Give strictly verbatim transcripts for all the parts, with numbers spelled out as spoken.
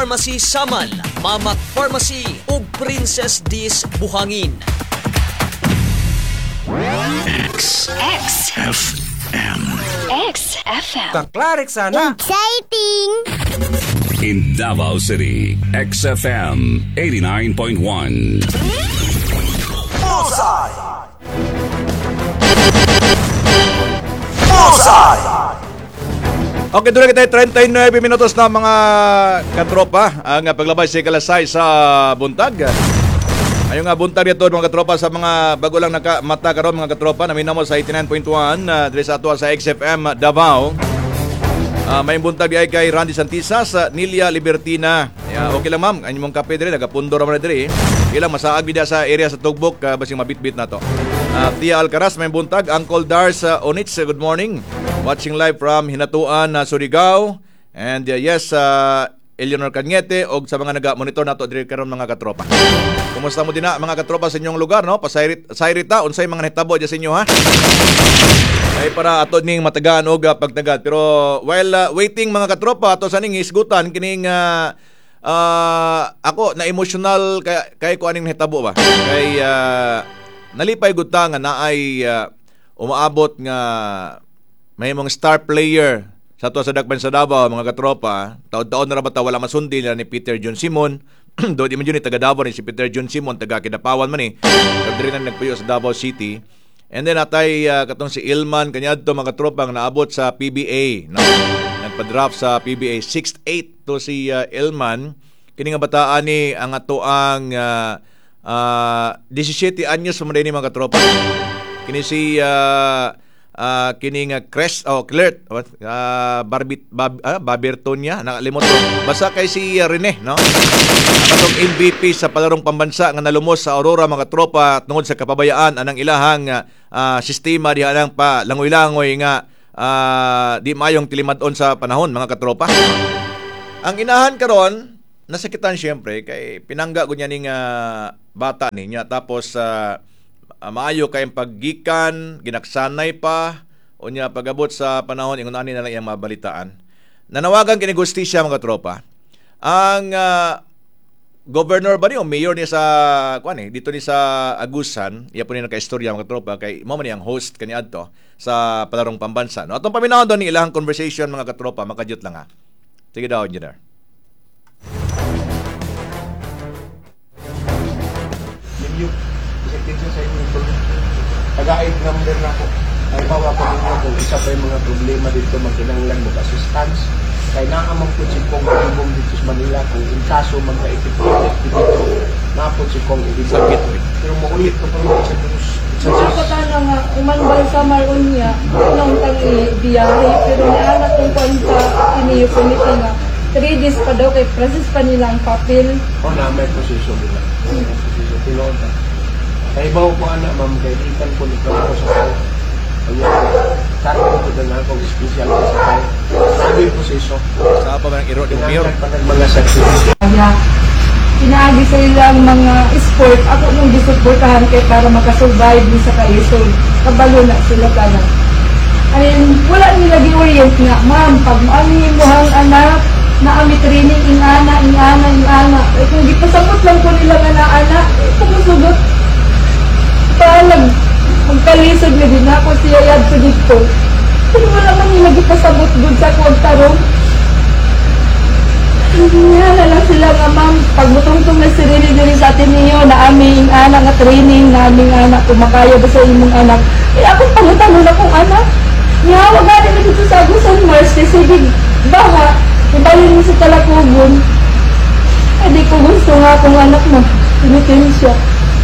Pharmacy Samal, Mamak Pharmacy ug Princess Dis Buhangin. X X F M X F M Kaklarik sana. Exciting! In Davao City, X F M eighty-nine point one. Bullseye! Bullseye! Okay, doon kita thirty-nine minutos na mga katropa ang paglabay si Kalasay sa buntag. Ayun nga buntag dito mga katropa sa mga bago lang nakamata karon mga katropa namin namo sa eighty-nine point one uh, diri sa ato sa X F M Davao. Uh, may buntag di ay kay Randy Santisa sa Nilia Libertina. Yeah, okay lang ma'am, anyong kape diri nagapundo ra man diri. Ilang masaag bida sa area sa Tugbok uh, basing mabitbit na to. Uh, Tia Alcaraz may buntag, Uncle Dars uh, Onits, uh, good morning. Watching live from Hinatuan, uh, Surigao. And uh, yes, uh, Eleanor Cañete og sa mga naga-monitor nato diri karon mga katropa. Kumusta mo din na mga katropa sa inyong lugar, no? Pasayrit sayrita unsay mga nahitabo diya sa inyo ha? Ay para ato ning matagaan og uh, pagtagad. Pero while uh, waiting mga katropa ato sa ning isgutan kining uh, uh, ako na emotional kay kay ko aning nahitabo ba? Kay uh, nalipay gud ta nga naay uh, umaabot nga may mga star player sa to sa Dakpan sa Davao mga katropa. Taon-taon na ra bata wala masundi nila ni Peter John Simon. Do di man yun ni taga Davao ni si Peter John Simon taga Kidapawan man ni. Diri na nagpuyo sa Davao City. And then atay uh, katong si Ilman kanyadto mga katropa nga naabot sa P B A, no? Nagpa-draft sa P B A six eight to si uh, Ilman. Kini nga bataan ni ang ato ang uh, uh, seventeen anyos pa man ni mga katropa. Kini si uh, Uh, kini nga Cres oh Clert uh, Barbit Bab, uh, Babertonia nakalimot ko basta kay si uh, Rene no atong M V P sa palarong pambansa nga nalumos sa Aurora mga tropa tungod sa kapabayaan anang ilahang uh, sistema diha nang pa langoy-langoy nga uh, di mayong tilimadon sa panahon mga katropa. Ang inahan karon nasakitan syempre kay pinangga gud niya ning uh, bata niya tapos uh, Uh, maayo kayong paggikan, ginaksanay pa, o niya pagabot sa panahon, ingon ani na lang iyang mabalitaan. Nanawagan kini Gustisya mga tropa. Ang uh, governor ba ni o mayor niya sa, kuan eh, dito ni sa Agusan, iya po niya naka-istorya mga tropa, kay mo man niyang host kaniadto sa palarong pambansa. No? Atong paminaw doon ni ilang conversation mga katropa, makadyot lang ha. Sige daw, engineer. Yung isa sa inyo taga-aid number na po ay bawa po ninyo kung isa pa yung mga problema dito magkinanglan mo assistance kaya naamang po si Kong Ibong dito sa Manila kung in kaso magka-ikip-ikip dito napod si Kong Ibong pero maulit ko po rin sa Diyos Sa kata nga, umanbal sa Marunya, unang tag-i-biyari, pero naanak yung kwanta iniyo committee nga, three days pa daw kay process pa nilang papel. O na, may posisyon nila. May posisyon, pilota. Kaya ibaw po anak, ma'am, kaya ikan po nito ako sa kaya. Kaya, saan po po na akong special sa kaya. Sabi po posisyon. Saan pa ba ng iro ng mayor? Mga certificate. Kaya, pinaagi sa ilang mga sport, ako nung gisuportahan kay para makasurvive din sa kaisod. Kabalo na sila ka na. Ayun, wala nila gi-orient nga, ma'am, pag maamin mo hang anak, naami training, ingana, ingana, ingana. Eh, kung gipasabot lang ko nila nga na anak, eh, pumusugot. Paalam, magkalisod na din ako siya yad sa dito. Pero wala man nila gipasabot doon sa kuwag tarong. Nga na lang sila nga, ma'am, pagbutong-tong na sirili diri sa atin niyo, na aming anak nga training, na aming anak, kumakaya ba sa imong anak. Eh, akong pangutanong na kong anak. Nga, wag natin na dito sa Agusan Mars, kasi big baha, ibalin mo sa Talakugon. Eh, di ko gusto nga akong anak mo. Tinitin siya.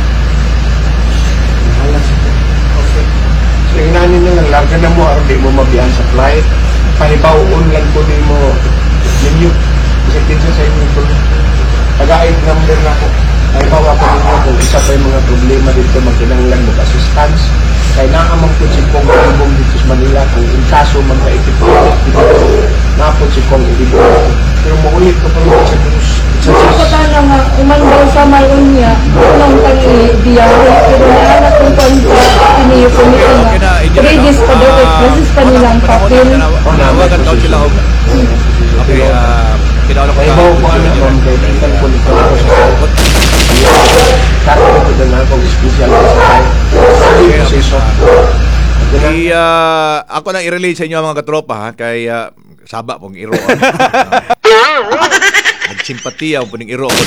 Okay. So, inanin nyo lang, larga na mo, aron di mo mabiyan sa flight. Pahibaon lang po di mo, ninyo. Kasi kinsa sa inyo ito, taga-aid number na po. Ay bawa po ninyo kung isa pa yung mga problema dito magkinanglan mo assistance. Kaya naamang po si Kong Ibong dito sa Manila kung in kaso magka-ikip-ikip dito, naapot si Kong Ibong. Pero maulit ko pa rin sa Diyos. Sa kata nga, umandaw sa Marunya, unang tag-i-biyari, pero naanak kong kwanta, iniyo committee nga. Three days pa daw kay process pa nilang papel. Nawagan daw sila. Okay, ah, kinawala ko Kaya bawa po anak, ma'am, ah, ako nang i-relate sa inyo mga katropa ha, kay ah, saba pong iro. Nagsimpatiya po ning iro ko.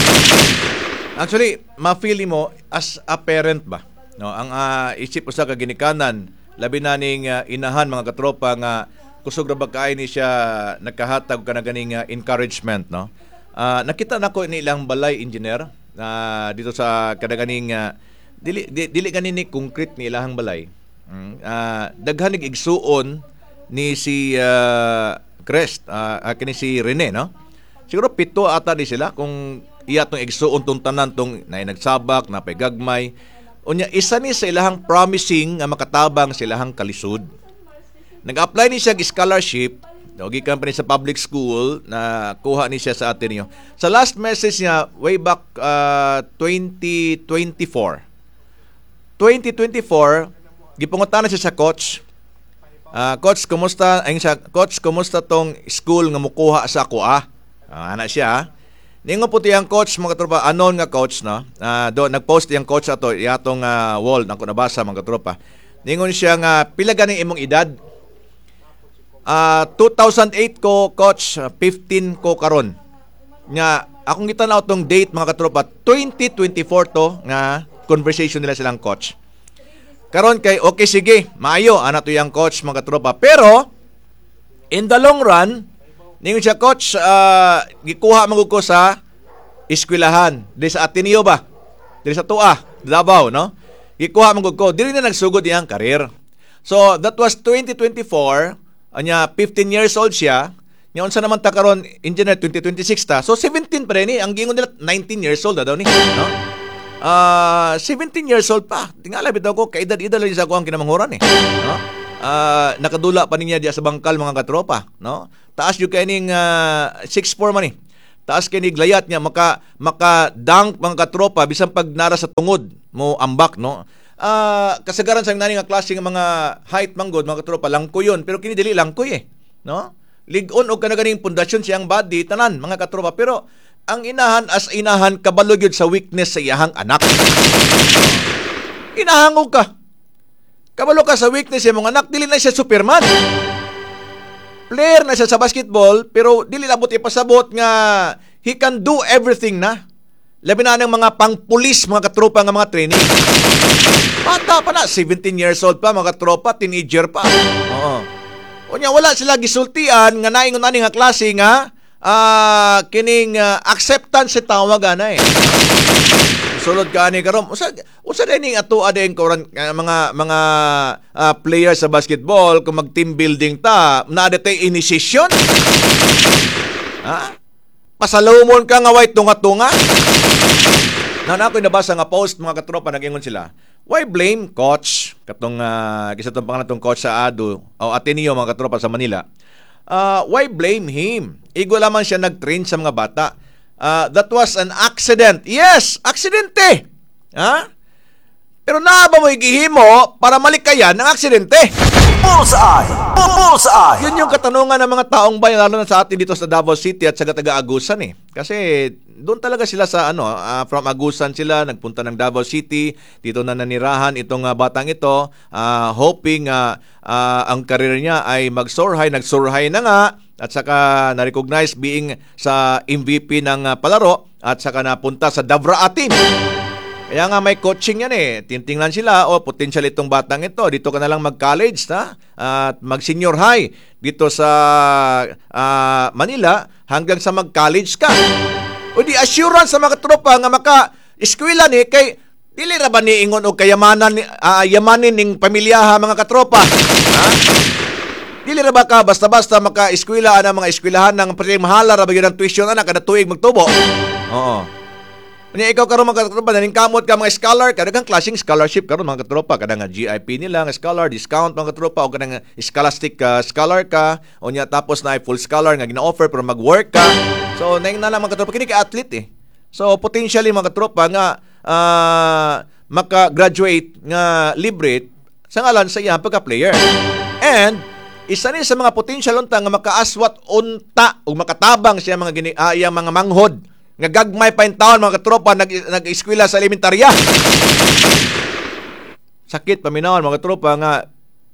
Actually, ma-feel mo as a parent ba? No, ang ah, isip usa ka ginikanan, labi na ning ah, inahan mga katropa nga kusog ra ba kaay ni siya nagkahatag ka na ganing ah, encouragement, no? Ah, nakita nako ni ilang balay engineer na dito sa kadaganing uh, dili di, dili ganin ni concrete ni ilahang balay. Mm, uh, daghan nig igsuon ni si uh, Crest, uh, uh, kini si Rene, no? Siguro pito ata ni sila kung iya tong igsuon tong tanan tong nay nagsabak, napay gagmay. Unya isa ni sa ilahang promising nga makatabang sa ilahang kalisod. Nag-apply ni siya og scholarship. Dogi company sa public school na kuha ni siya sa Ateneo. Sa last message niya way back uh, twenty twenty-four. twenty twenty-four, gipungutan na siya sa coach. Uh, coach, kumusta? Ayun siya, coach, kumusta tong school nga mukuha sa ako ah? Uh, ana siya. Ningo puti ang coach mga katropa, anon nga coach no. Uh, do nagpost yang coach ato yatong uh, wall nako nabasa mga katropa. Ningon siya nga pila gani imong edad? Uh, two thousand eight ko coach, fifteen ko karon. Nga akong gitanaw tong date mga katropa, twenty twenty-four to nga conversation nila silang coach. Karon kay okay sige, maayo ana to yang coach mga katropa. Pero in the long run, ningon siya coach, uh, gikuha magud ko sa eskwelahan, di sa Ateneo ba? Di sa Tua, Davao, no? Gikuha magud ko, dili na nagsugod iyang career. So that was twenty twenty-four. Anya fifteen years old siya. Nya unsa naman ta karon engineer twenty twenty-six ta. So seventeen pa rin ni. Ang gingon nila nineteen years old na daw ni, no? Ah, uh, seventeen years old pa. Tingala bitaw ko kay edad-edad lang sa ko ang kinamanghuran eh, no? Ah, uh, nakadula pa niya diya sa bangkal mga katropa, no? Taas yung kaning uh, six four man ni. Taas kini glayat niya maka maka dunk mga katropa bisan pag nara sa tungod mo ambak, no? Ah, uh, kasagaran sa nani nga klase nga mga height manggod mga katropa lang ko yun, pero kini dili lang ko eh, no? Ligon og kana ganing pundasyon siyang body tanan mga katropa, pero ang inahan as inahan kabalo gyud sa weakness sa iyahang anak. Inahangog ka. Kabalo ka sa weakness sa imong anak, dili na siya Superman. Player na siya sa basketball, pero dili labot ipasabot nga he can do everything na. Labi na ng mga pang-pulis, mga katropa nga mga training. Bata pa na, seventeen years old pa, mga katropa, teenager pa. Oo. O niya, wala sila gisultian nga naingon ani nga klase nga uh, kining uh, acceptance sa tawag ana eh. Sulod ka ni karon. Usa usa dining ato adeng karon uh, mga mga uh, players sa basketball kung mag team building ta, na tay initiation. Ha? Pasalumon ka nga way tunga-tunga. Na na ako'y nabasa nga post mga katropa, nag-ingon sila, why blame coach? Katong uh, kisa tong pangalan tong coach sa A D U o Ateneo mga katropa sa Manila. Uh, why blame him? Igo lamang siya nag-train sa mga bata. Uh, that was an accident. Yes, aksidente. Ha? Pero naa ba mo igihimo para malikayan ng aksidente? Bullseye! Bullseye! Yun yung katanungan ng mga taong bayan, lalo na sa atin dito sa Davao City at sa taga-Agusan eh. Kasi doon talaga sila sa ano, uh, from Agusan sila, nagpunta ng Davao City, dito na nanirahan itong uh, batang ito, uh, hoping uh, uh, ang karir niya ay mag-soar high, nag-soar high na nga, at saka na-recognize being sa M V P ng uh, palaro, at saka napunta sa Davra Atin. Kaya nga may coaching yan eh. Tintingnan sila, o oh, potential itong batang ito. Dito ka na lang mag-college na at mag-senior high dito sa uh, Manila hanggang sa mag-college ka. O di assurance sa mga tropa nga maka-eskwela ni kay dili ra ba ni ingon og kayamanan uh, yamanin ning pamilyaha mga katropa. Ha? Dili ra ba ka basta-basta maka-eskwela ana mga eskwelahan ng mahala ra ba gyud ang tuition ana kada tuig magtubo. Oo. Unya ikaw karon mga katropa naning kamot ka mga scholar, kada kang klaseng scholarship karon mga katropa, kada nga G I P nila nga scholar, discount mga katropa, o kada nga scholastic uh, scholar ka, unya tapos na full scholar nga gina-offer pero mag-work ka. So naing na lang mga katropa kini ka athlete eh. So potentially mga katropa nga uh, maka-graduate nga libre sa ngalan sa iyang pagka-player. And isa ni sa mga potential unta nga makaaswat unta o makatabang siya mga gini, uh, iyang mga manghod nga gagmay pa yung taon mga katropa nag, nag-eskwela sa elementarya. Sakit paminawan mga katropa nga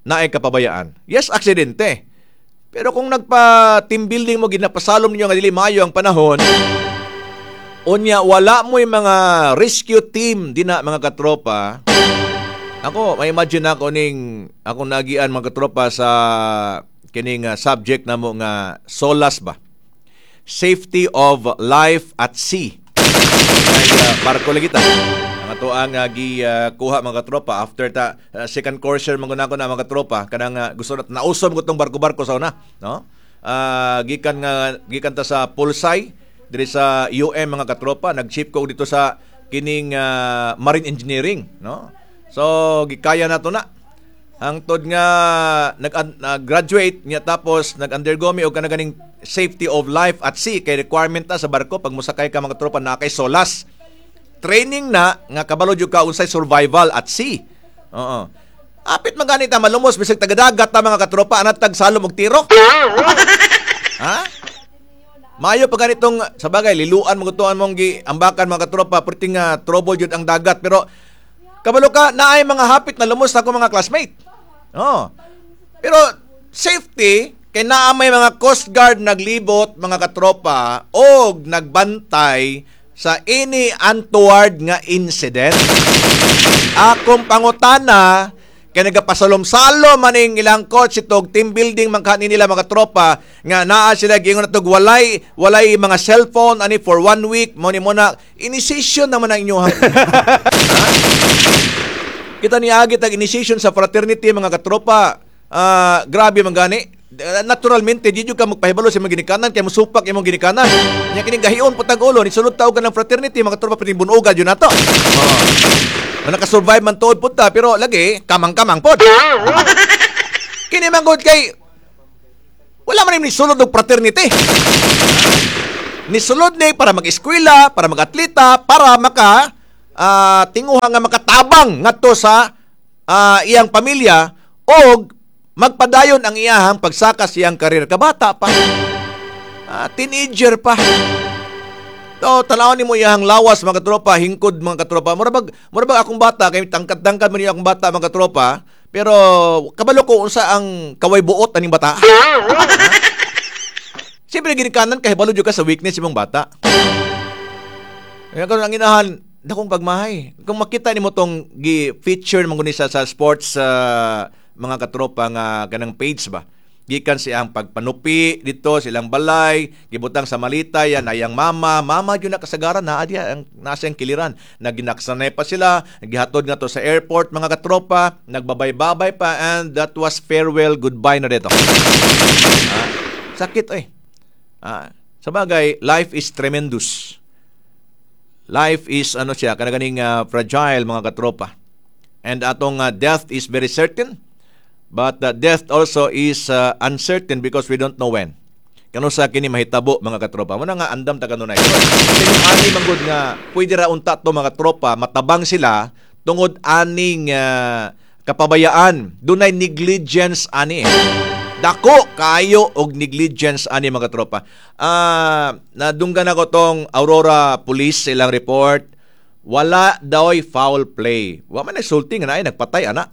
naay kapabayaan. Yes, aksidente. Pero kung nagpa-team building mo, ginapasalom ninyo nga dili maayo ang panahon, unya, wala mo yung mga rescue team, di na mga katropa. Ako, may imagine ako ning, akong nagian mga katropa sa kining uh, subject na mo nga SOLAS ba? Safety of Life at Sea. Ay, uh, barko lagi ta. Ang ato ang uh, gi, uh, kuha mga katropa after ta uh, second courser mga ko na mga katropa kanang uh, gusto na nausom ko tong barko-barko sa una, no? Uh, gikan nga gikan ta sa Pulsay diri sa U M mga katropa, nag-ship ko dito sa kining uh, marine engineering, no? So gikaya nato na. Hangtod nga nag-graduate niya tapos nag-undergo mi og kanaganing safety of life at sea kay requirement ta sa barko pag musakay ka mga tropa na kay SOLAS. Training na nga kabalo jud ka unsay survival at sea. Oo. Apit man ganita malumos bisag tagadagat ta mga katropa anat tag salom og tiro. Ha? Mayo pa ganitong sa bagay liluan mo tuan mong gi ambakan mga katropa perting uh, trouble jud ang dagat pero kabalo ka naay mga hapit na lumos ako mga classmate. Oh. Pero safety kay naa may mga Coast Guard naglibot mga katropa og nagbantay sa ini untoward nga incident. Akong pangutana kay nagapasalom-salom maning ilang coach itog team building man kanini nila mga tropa nga naa sila giingon natog walay walay mga cellphone ani for one week mo ni mo na initiation naman ang inyo. Kita ni agi tag initiation sa fraternity mga katropa. Uh, grabe man gani. Naturalmente di jud ka magpahibalo sa mga ginikanan kay mosupak imong ginikanan. Nya kining gahion putag ulo ni sulod taog ka ng fraternity mga tropa pati bunuga jud nato. Oh. Naka-survive man tuod punta pero lagi kamang-kamang pod. Kini man gud kay wala man ni sulod og fraternity. Ni sulod ni para mag-eskwela, para mag-atleta, para maka uh, tinguha nga makatabang ngadto sa uh, iyang pamilya og magpadayon ang iyahang pagsakas iyang karir. Kabata pa. Ah, teenager pa. To, tanawon nimo iyahang lawas mga katropa, hingkod mga katropa. Murabag, murabag akong bata, kay tangkad-tangkad man niya akong bata mga katropa, pero kabalo ko unsa ang kaway buot aning bata. Siyempre ginikanan kay balo jud ka sa weakness imong bata. Kaya karon ang inahan, dakong pagmahay. Kung makita nimo tong gi-feature man guni sa, sa sports uh, mga katropa nga kanang page ba gikan siyang pagpanupi dito silang balay gibutang sa malita yan ayang mama mama gyud na kasagaran na adya ang nasa ang kiliran naginaksanay pa sila gihatod nga to sa airport mga katropa nagbabay-babay pa and that was farewell goodbye na dito. Ah, sakit eh. Ah, sa bagay life is tremendous. Life is ano siya kanaganing uh, fragile mga katropa. And atong uh, death is very certain. But uh, death also is uh, uncertain because we don't know when. Kano sa kini mahitabo mga katropa. Muna nga andam ta kanunay. Kini ani manggod nga pwede ra unta to mga tropa matabang sila tungod aning uh, kapabayaan. Dunay negligence ani. Dako kayo og negligence ani mga tropa. Ah, uh, nadunggan ako tong Aurora Police ilang report. Wala daw foul play. Wa man nagsulti nga na ay nagpatay ana.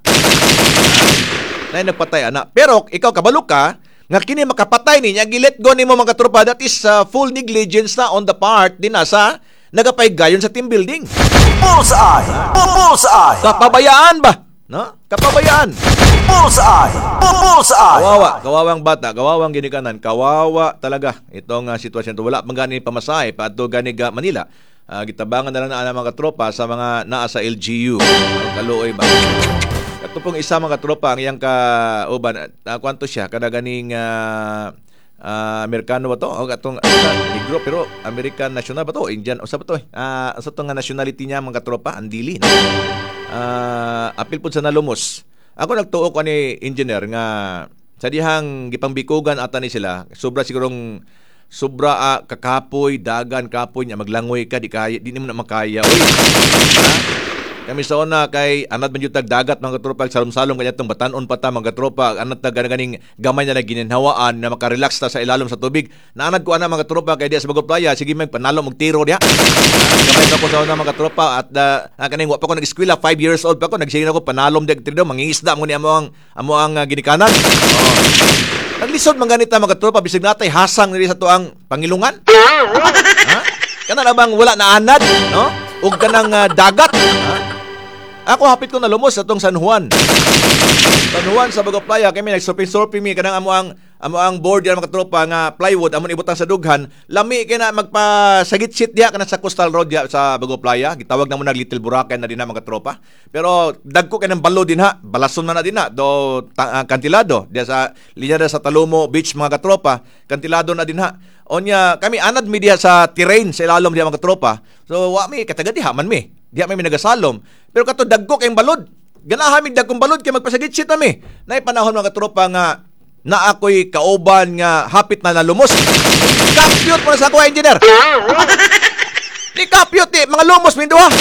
Na nagpatay ana. Pero ikaw kabalo ka nga kini makapatay niya gilet go nimo mga tropa that is uh, full negligence na on the part din sa nagapaygayon sa team building. Bullseye! Bullseye! Kapabayaan ba? No? Kapabayaan. Bullseye! Bullseye! Kawawa, kawawang bata, kawawang ginikanan, kawawa talaga itong uh, sitwasyon to. Wala man gani pamasahe pa adto gani ga Manila. Uh, gitabangan na lang na ang mga tropa sa mga naa sa L G U. Kaluoy ba? Ito pong isa mga tropa ang iyang ka uban uh, kwanto siya kada ganing uh, uh, Amerikano ba to? O atong uh, negro pero American national ba to? Indian o sa ba to? Ah, uh, sa to nga nationality niya mga tropa, andili. No? Uh, apil pud sa nalumos. Ako nagtuo ko ni engineer nga sa dihang gipangbikugan ata ni sila. Sobra sigurong sobra uh, kakapoy, dagan kapoy niya maglangoy ka di kaya di nimo na makaya. Oy. Ha? Kami sa una kay anad man yung dagat mga katropa salom-salom kanya itong batanon pa ta mga katropa anad ta ganing gamay na ginhinhawaan na makarelax ta sa ilalom sa tubig. Naanad ko ana mga katropa kay diya sa Bagong Playa sige may panalo og tiro diha. Gamay pa ko sa una mga katropa at uh, kaning wa pa ko nag-eskwela five years old pa ko nagsige ako panalom dig tiro mangingisda mo ni amo ang amo ang uh, ginikanan. Oh. Naglisod man ganita mga katropa bisig natay hasang diri sa tuang pangilungan. Ha? Kana na bang wala na anad, no? Ug kanang uh, dagat. Ha? Ako hapit ko na lumos sa tong San Juan. San Juan sa Bagong Playa kami nag-surfing-surfing mi kanang amo ang amo ang board yan mga katropa nga plywood amon ibutang sa dughan. Lami kay na magpasagit-sit diha kana sa Coastal Road diha sa Bagong Playa. Gitawag na mo nag Little Boracay na din na mga katropa. Pero dagko kay nang balo din ha. Balason man na din na do ta, uh, kantilado diha sa linya sa Talomo Beach mga katropa. Kantilado na din ha. Onya kami anad mi diha sa terrain sa ilalom diha mga katropa. So wa mi kataga diha man mi. Diha may nagasalom. Pero kato dagko kayong balod. Ganahan mi dagkong balod kay magpasagit-sit kami. Nay panahon mga katropa nga na ako'y kauban nga hapit na nalumos. Kapyot mo na sa ako, engineer. Ni kapyot ni mga lumos mi duha.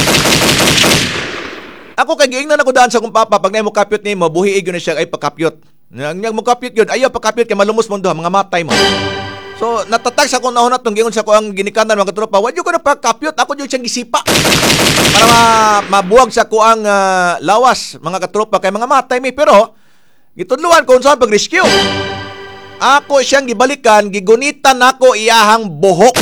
Ako kay giingnan ako daan sa kong papa pag nay mo kapyot nimo buhi igyon na siya ay pakapyot. Nang mo kapyot gyud ayaw pakapyot kay malumos mo duha mga matay mo. So, natatag sa kong nahon atong gingon sa ko ang ginikanan mga katropa. Wadyo ko na pagkapyot. Ako dyan siyang gisipa. Para ma- mabuwag sa ko ang uh, lawas mga katropa kay mga matay mi. Pero, gitudluan ko saan pag-rescue. Ako siyang gibalikan, gigunitan ako iyahang buhok.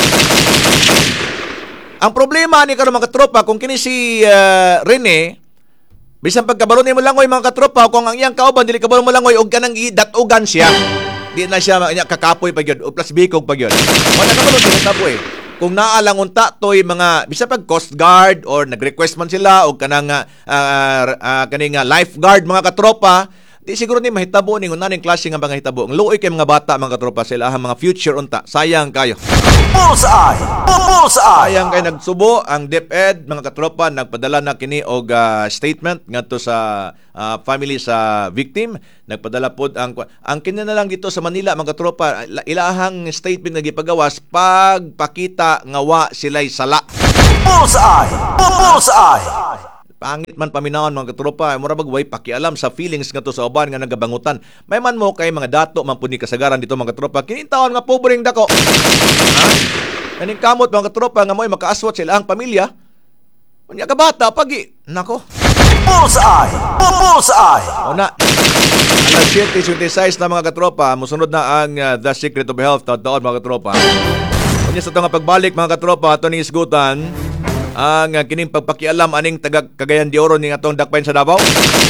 Ang problema ni karon mga katropa, kung kini si uh, Rene, bisan pagkabalo ni mo langoy mga katropa, kung ang iyang kauban, dili kabalo mo langoy, og kanang idatugan siya. Di na siya niya kakapoy pa gyud o plus bikog pa gyud. Wala naman yung sinatabo eh. Kung naalang unta toy mga bisa pag Coast Guard or nag-request man sila o kanang uh, uh, uh, kaning uh, lifeguard mga katropa, di siguro ni mahitabo ning unaning klase nga mga hitabo. Ang luoy kay mga bata mga katropa sila ang mga future unta. Sayang kayo. Bullseye! Bullseye! Sayang kay nagsubo ang DepEd mga katropa nagpadala na kini og uh, statement ngadto sa uh, family sa victim. Nagpadala pod ang ang kini na lang dito sa Manila mga katropa ilahang statement nga gipagawas pagpakita nga wa sila'y sala. Bullseye! Bullseye! Pangit man paminawon mga katropa, mura bagway pakialam sa feelings nga to sa uban nga nagabangutan. May man mo kay mga dato man pud ni kasagaran dito mga katropa. Kinintawon nga pobreng dako. Ha? Kaning kamot mga katropa nga mo'y makaaswat sila ang pamilya. Unya ka bata pagi. Nako. Bullseye! Bullseye! Una. Alas seven twenty-six na mga katropa, musunod na ang uh, The Secret of Health taon mga katropa. Unya sa nga pagbalik mga katropa ato ning isgutan ang uh, kining pagpakialam aning taga Cagayan de Oro ning atong dakbayn sa Davao.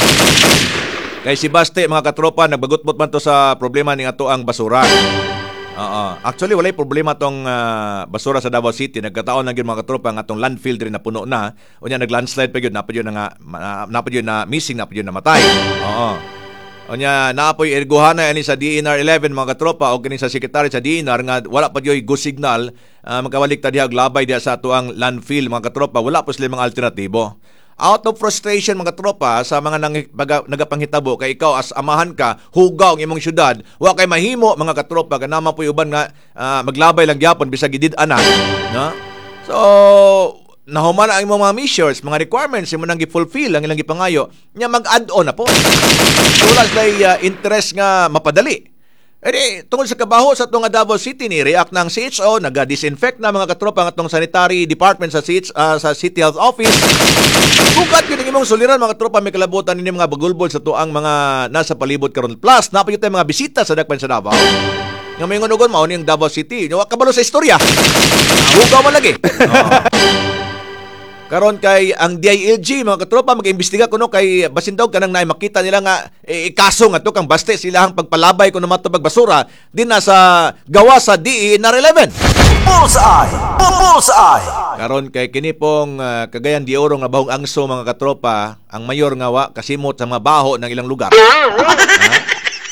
Kay si Baste mga katropa nagbagutbot man to sa problema ning ato ang basura. Oo. Actually walay problema tong uh, basura sa Davao City. Nagkataon lang gyud mga katropa nga atong landfill diri na puno na. Unya naglandslide pa gyud napad yun nga napad yun na missing napad yun na matay. Oo. Unya naapoy ergohana ani sa D N R eleven mga katropa o kini sa secretary sa D N R nga wala pa joy go signal uh, magkawalik ta diha og labay diha sa atuang landfill mga katropa wala pa sila mga alternatibo. Out of frustration mga tropa sa mga nang, baga, nagapanghitabo kay ikaw as amahan ka hugaw ang imong syudad wa kay mahimo mga katropa kanama po uban nga uh, maglabay lang gyapon bisag gidid ana no so nahuman ang imong mga measures mga requirements imo nang gi-fulfill ang ilang gipangayo nya mag-add on na po wala say uh, interest nga mapadali. Edi, tungkol sa kabaho sa itong Davao City ni react ng C H O, nag-disinfect na mga katropa ng itong sanitary department sa, C H, uh, sa City Health Office. Bukat yun ang imong suliran mga katropa, may kalabutan nini mga bagulbol sa tuang mga nasa palibot karon. Plus, napayot tayo mga bisita sa dakpan sa Davao. Yung may ngunugon, mauni ang Davao City. Yung kabalo sa istorya. Hugaw mo lagi. Oh. Karon kay ang D I L G mga katropa mag-imbestiga kuno kay basin daw kanang naay makita nila nga eh, kaso nga to kang baste silahang pagpalabay kuno mato pagbasura din na sa gawa sa D N R eleven. Bullseye! Bullseye! Karon kay kini pong uh, Cagayan de Oro nga bahong angso mga katropa ang mayor nga wa kasimot sa mga baho ng ilang lugar. Ha?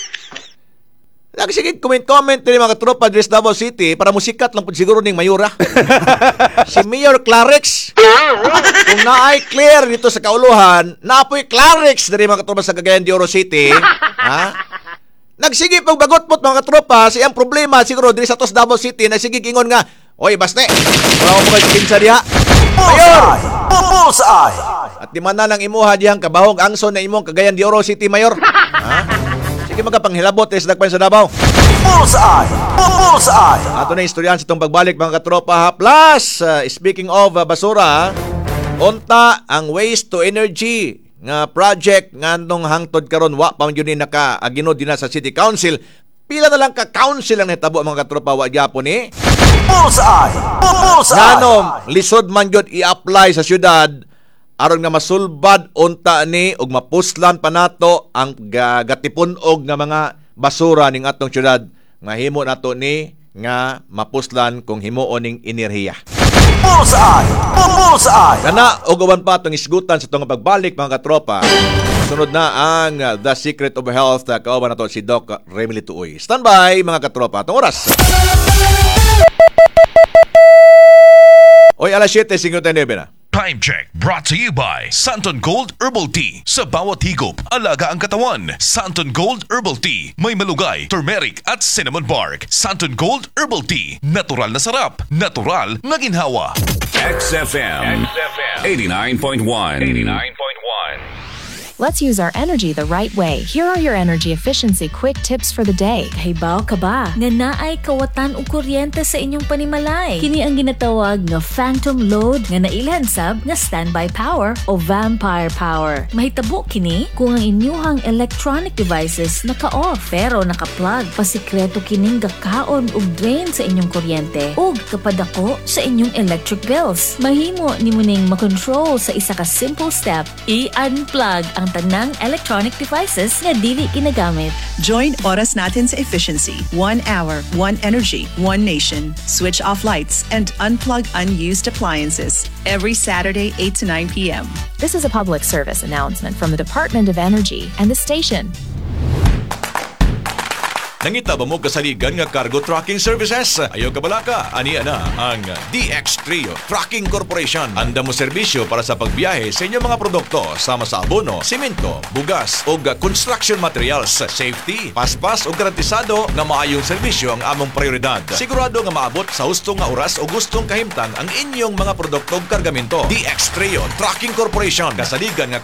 Nagsigig comment-comment din mga katropa diri sa Davao City para musikat lang po siguro ning mayora. Si Mayor Clarix. Kung naay clear dito sa kauluhan, naapoy Clarix diri mga katropa sa Cagayan de Oro City. Ha? Nagsigig pagbagot-bot mga katropa, siyang problema siguro diri sa tos Davao City, nagsigig ingon nga, "Oy, baste. Wala mo kay kinsa diha." Mayor! Bullseye! At At di man na lang imuha diyang kabahog angson na imong Cagayan de Oro City Mayor. Ha? Sige magapanghilabot is dagpan sa Davao. Bullseye! Bullseye! Ato na istoryahan sa itong pagbalik mga katropa ha. Plus, uh, speaking of uh, basura, unta ang waste to energy nga project nga nung hangtod karon wa pa man yun naka-aginod din na sa City Council. Pila na lang ka-council ang natabo mga katropa wa gyapon ni. Bullseye! Bullseye! Ganom, lisod man yun i-apply sa syudad aron nga masulbad unta ni ug mapuslan pa nato ang ga- gatipunog nga mga basura ning atong syudad nga himo nato ni nga mapuslan kung himuon ning enerhiya. Bullseye! Bullseye! Kana og uban pa atong isgutan sa itong pagbalik mga katropa. Sunod na ang uh, The Secret of Health uh, kauban nato si Doc Remily Tuoy. Standby mga katropa atong oras. Oy alas siyete singkutan na. Time check brought to you by Santon Gold Herbal Tea. Sa bawat higop, alaga ang katawan. Santon Gold Herbal Tea. May malugay, turmeric at cinnamon bark. Santon Gold Herbal Tea. Natural na sarap. Natural na ginhawa. X F M eighty-nine point one. eighty-nine point one. Let's use our energy the right way. Here are your energy efficiency quick tips for the day. Kahibaw ka ba nga naay kawatan o kuryente sa inyong panimalay? Kini ang ginatawag nga phantom load nga nailhan sab nga standby power o vampire power. Mahitabo kini kung ang inyuhang electronic devices naka-off pero naka-plug. Pasikreto kining gakaon ug drain sa inyong kuryente ug kapadako sa inyong electric bills. Mahimo nimo ning makontrol sa isa ka simple step. I-unplug ang tanang electronic devices nga dili ginagamit. Join Oras Natin sa Efficiency. One hour, one energy, one nation. Switch off lights and unplug unused appliances. Every Saturday, eight to nine p.m. This is a public service announcement from the Department of Energy and the station. Nangita ba mo kasaligan nga cargo trucking services? Ayaw ka balaka, aniya na ang D X Trio Trucking Corporation. Anda mo serbisyo para sa pagbiyahe sa inyong mga produkto sama sa abono, simento, bugas o construction materials, safety, paspas o garantisado nga maayong serbisyo ang among prioridad. Sigurado nga maabot sa hustong nga oras o gustong kahimtang ang inyong mga produkto o kargamento. D X Trio Trucking Corporation kasaligan nga